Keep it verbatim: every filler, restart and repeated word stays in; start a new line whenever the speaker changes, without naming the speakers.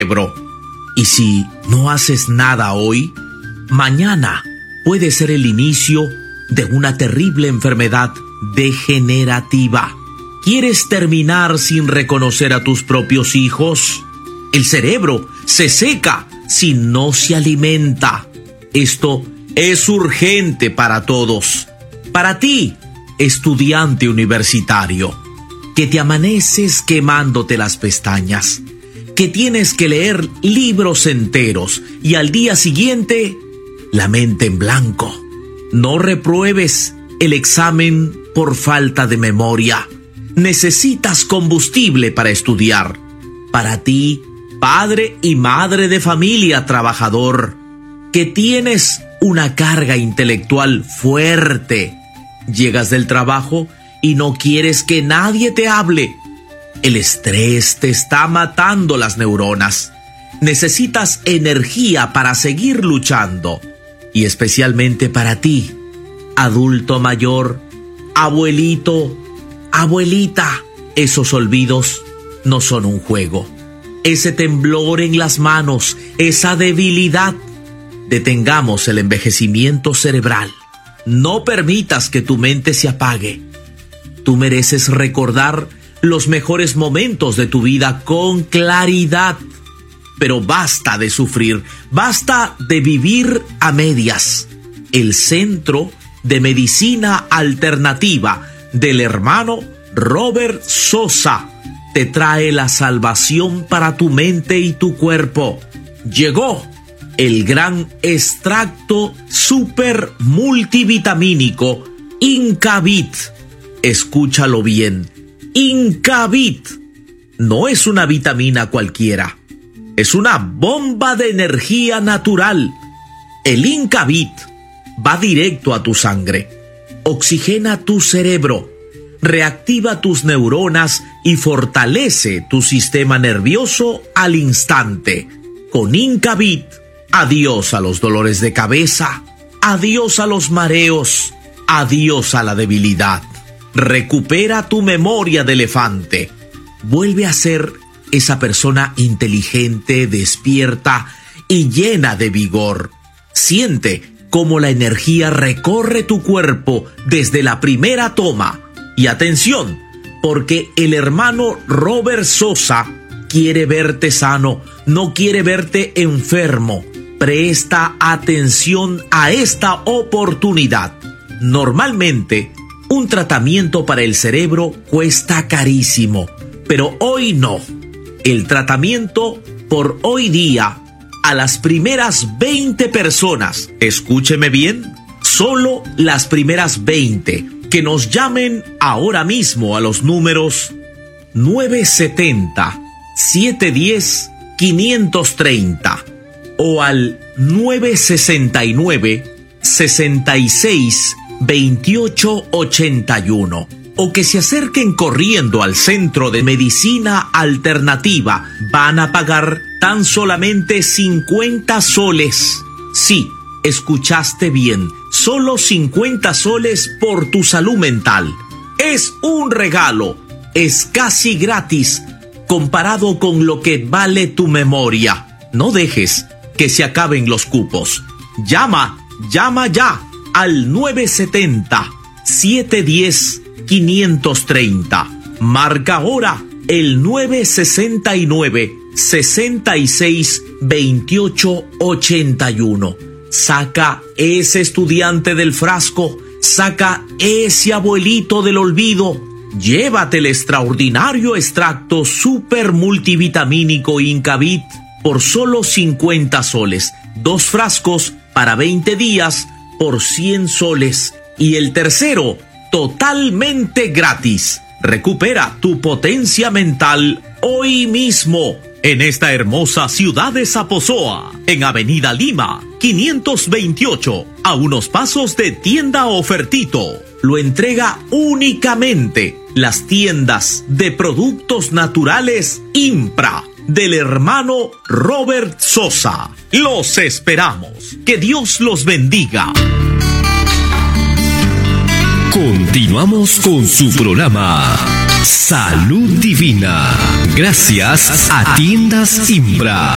cerebro. Y si no haces nada hoy, mañana puede ser el inicio de una terrible enfermedad degenerativa. ¿Quieres terminar sin reconocer a tus propios hijos? El cerebro se seca si no se alimenta. Esto es urgente para todos. Para ti, estudiante universitario, que te amaneces quemándote las pestañas, que tienes que leer libros enteros y al día siguiente la mente en blanco. No repruebes el examen por falta de memoria. Necesitas combustible para estudiar. Para ti, padre y madre de familia trabajador, que tienes una carga intelectual fuerte. Llegas del trabajo y no quieres que nadie te hable. El estrés te está matando las neuronas. Necesitas energía para seguir luchando. Y especialmente para ti, adulto mayor, abuelito, abuelita, esos olvidos no son un juego. Ese temblor en las manos, esa debilidad. Detengamos el envejecimiento cerebral. No permitas que tu mente se apague. Tú mereces recordar los mejores momentos de tu vida con claridad. Pero basta de sufrir, basta de vivir a medias. El Centro de Medicina Alternativa del hermano Robert Sosa te trae la salvación para tu mente y tu cuerpo. Llegó el gran extracto super multivitamínico Incavit. Escúchalo bien, Incavit no es una vitamina cualquiera, es una bomba de energía natural. El Incavit va directo a tu sangre, oxigena tu cerebro, reactiva tus neuronas y fortalece tu sistema nervioso al instante. Con Incavit, adiós a los dolores de cabeza, adiós a los mareos, adiós a la debilidad. Recupera tu memoria de elefante. Vuelve a ser esa persona inteligente, despierta y llena de vigor. Siente cómo la energía recorre tu cuerpo desde la primera toma. Y atención, porque el hermano Robert Sosa quiere verte sano, no quiere verte enfermo. Presta atención a esta oportunidad. Normalmente, un tratamiento para el cerebro cuesta carísimo, pero hoy no. El tratamiento por hoy día a las primeras veinte personas, escúcheme bien, solo las primeras veinte, que nos llamen ahora mismo a los números nueve siete cero, siete uno cero, cinco tres cero o al nueve seis nueve, seis seis, veintiocho ochenta y uno, o que se acerquen corriendo al Centro de Medicina Alternativa, van a pagar tan solamente cincuenta soles. Sí, escuchaste bien, solo cincuenta soles por tu salud mental. Es un regalo, es casi gratis comparado con lo que vale tu memoria. No dejes que se acaben los cupos. Llama, llama ya al nueve siete cero, siete uno cero, cinco tres cero. Marca ahora el nueve seis nueve, seis seis, veintiocho ochenta y uno. Saca ese estudiante del frasco, saca ese abuelito del olvido. Llévate el extraordinario extracto super multivitamínico Incavit por solo cincuenta soles. Dos frascos para veinte días por cien soles. Y el tercero, totalmente gratis. Recupera tu potencia mental hoy mismo en esta hermosa ciudad de Zaposoa, en Avenida Lima, quinientos veintiocho, a unos pasos de Tienda Ofertito. Lo entrega únicamente las tiendas de productos naturales Impra, del hermano Robert Sosa. Los esperamos. Que Dios los bendiga.
Continuamos con su programa Salud Divina. Gracias a Tiendas Impra.